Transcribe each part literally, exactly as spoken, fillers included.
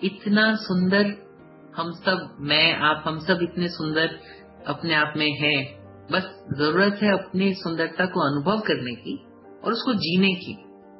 इतना सुंदर हम सब, मैं आप हम सब इतने सुंदर अपने आप में हैं। बस जरूरत है अपनी सुंदरता को अनुभव करने की और उसको जीने की।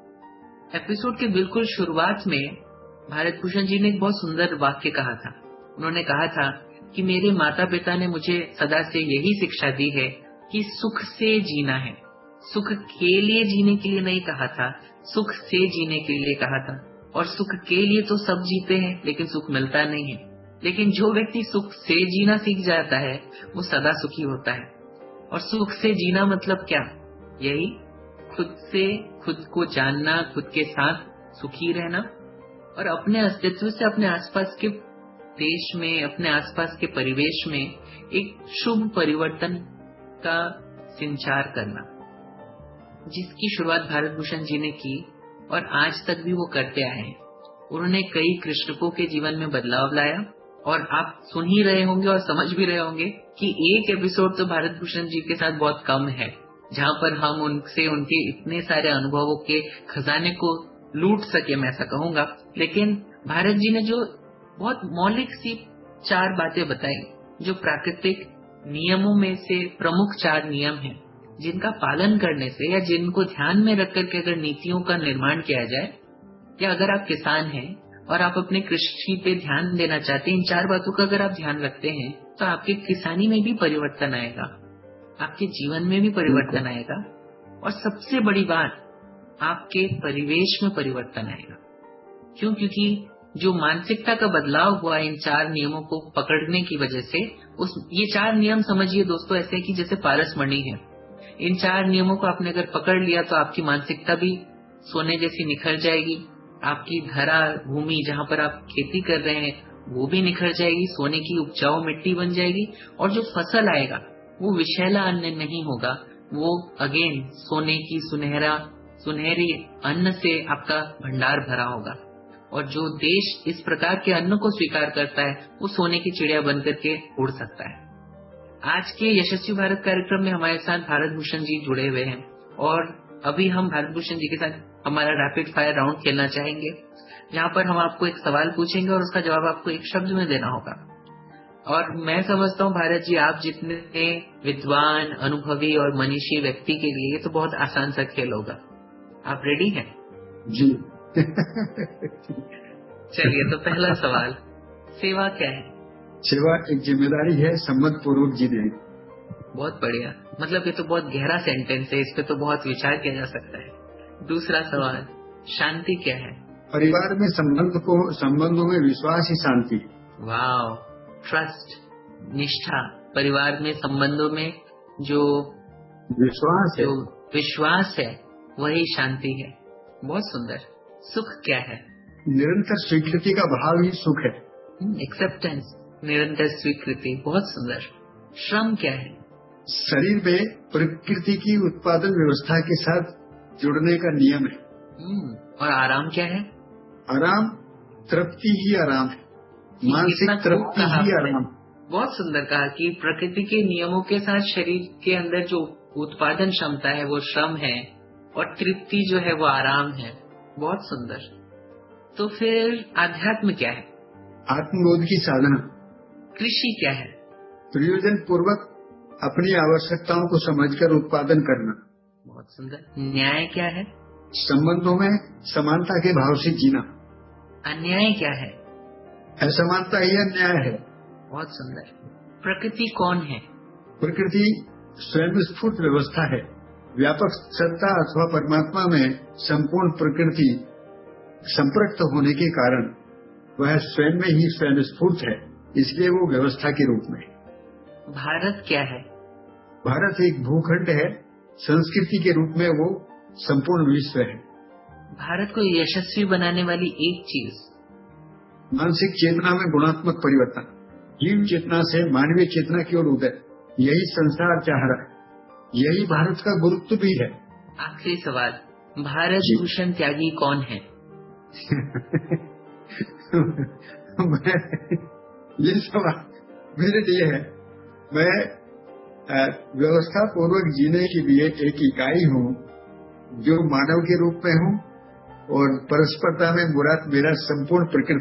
एपिसोड के बिल्कुल शुरुआत में भारत भूषण जी ने एक बहुत सुंदर वाक्य कहा था। उन्होंने कहा था कि मेरे माता पिता ने मुझे सदा से यही शिक्षा दी है कि सुख से जीना है। सुख के लिए जीने के लिए नहीं कहा था, सुख से जीने के लिए कहा था। और सुख के लिए तो सब जीते हैं, लेकिन सुख मिलता नहीं है। लेकिन जो व्यक्ति सुख से जीना सीख जाता है वो सदा सुखी होता है। और सुख से जीना मतलब क्या? यही खुद से खुद को जानना, खुद के साथ सुखी रहना और अपने अस्तित्व से अपने आसपास के देश में, अपने आसपास के परिवेश में एक शुभ परिवर्तन का संचार करना, जिसकी शुरुआत भारत भूषण जी ने की और आज तक भी वो करते आए हैं। उन्होंने कई कृषकों के जीवन में बदलाव लाया और आप सुन ही रहे होंगे और समझ भी रहे होंगे कि एक एपिसोड तो भारत भूषण जी के साथ बहुत कम है जहां पर हम उनसे उनके इतने सारे अनुभवों के खजाने को लूट सके, मैं ऐसा कहूंगा। लेकिन भारत जी ने जो बहुत मौलिक सी चार बातें बताई, जो प्राकृतिक नियमों में से प्रमुख चार नियम हैं, जिनका पालन करने से या जिनको ध्यान में रख करके अगर नीतियों का निर्माण किया जाए, या अगर आप किसान हैं और आप अपने कृषि पे ध्यान देना चाहते हैं, इन चार बातों का अगर आप ध्यान रखते हैं तो आपके किसानी में भी परिवर्तन आएगा, आपके जीवन में भी परिवर्तन आएगा और सबसे बड़ी बात, आपके परिवेश में परिवर्तन आएगा। क्यों? क्योंकि जो मानसिकता का बदलाव हुआ इन चार नियमों को पकड़ने की वजह से, उस ये चार नियम समझिए दोस्तों ऐसे कि जैसे पारसमणि है। इन चार नियमों को आपने अगर पकड़ लिया तो आपकी मानसिकता भी सोने जैसी निखर जाएगी, आपकी धरा भूमि जहां पर आप खेती कर रहे हैं वो भी निखर जाएगी, सोने की उपजाऊ मिट्टी बन जाएगी और जो फसल आएगा वो विषैला अन्न नहीं होगा, वो अगेन सोने की सुनहरा सुनहरी अन्न से आपका भंडार भरा होगा। और जो देश इस प्रकार के अन्न को स्वीकार करता है वो सोने की चिड़िया बनकर के उड़ सकता है। आज के यशस्वी भारत कार्यक्रम में हमारे साथ भारत भूषण जी जुड़े हुए हैं और अभी हम भारत भूषण जी के साथ हमारा रैपिड फायर राउंड खेलना चाहेंगे, जहां पर हम आपको एक सवाल पूछेंगे और उसका जवाब आपको एक शब्द में देना होगा। और मैं समझता हूँ भारत जी, आप जितने विद्वान, अनुभवी और मनीषी व्यक्ति के लिए ये तो बहुत आसान सा खेल होगा। आप रेडी हैं? जी। चलिए, तो पहला सवाल, सेवा क्या है? सेवा एक जिम्मेदारी है, सम्मत पूर्वक जीने। बहुत बढ़िया, मतलब ये तो बहुत गहरा सेंटेंस है, इस पे तो बहुत विचार किया जा सकता है। दूसरा सवाल, शांति क्या है? परिवार में संबंध को संबंधों में विश्वास ही शांति। वाव, ट्रस्ट, निष्ठा, परिवार में संबंधों में जो विश्वास है, जो विश्वास है वही शांति है। बहुत सुंदर। सुख क्या है? निरंतर स्वीकृति का भाव ही सुख है। एक्सेप्टेंस, निरंतर स्वीकृति, बहुत सुंदर। श्रम क्या है? शरीर में प्रकृति की उत्पादन व्यवस्था के साथ जुड़ने का नियम है। और आराम क्या है? आराम तृप्ति ही आराम है, मानसिक तृप्ति ही आराम। बहुत सुंदर कहा कि प्रकृति के नियमों के साथ शरीर के अंदर जो उत्पादन क्षमता है वो श्रम है और तृप्ति जो है वो आराम है। बहुत सुंदर। तो फिर आध्यात्म क्या है? आत्मबोध की साधना। कृषि क्या है? प्रयोजन पूर्वक अपनी आवश्यकताओं को समझकर उत्पादन करना। बहुत सुंदर। न्याय क्या है? संबंधों में समानता के भाव से जीना। अन्याय क्या है? असमानता ही अन्याय है। बहुत सुंदर। प्रकृति कौन है? प्रकृति स्वयं स्फूर्त व्यवस्था है। व्यापक सत्ता अथवा परमात्मा में संपूर्ण प्रकृति संपृक्त होने के कारण वह स्वयं में ही स्वयं स्फूर्त है, इसलिए वो व्यवस्था के रूप में। भारत क्या है? भारत एक भूखंड है, संस्कृति के रूप में वो संपूर्ण विश्व है। भारत को यशस्वी बनाने वाली एक चीज? मानसिक चेतना में गुणात्मक परिवर्तन, जीव चेतना से मानवीय चेतना की ओर उदय, यही संसार चाह रहा है, यही भारत का गुरुत्व भी है। आखिरी सवाल, भारत भूषण त्यागी कौन है? ये सवाल मेरे लिए है। मैं व्यवस्था पूर्वक जीने के लिए एक इकाई हूँ जो मानव के रूप में हूँ और परस्परता में मुराद मेरा संपूर्ण प्रकृति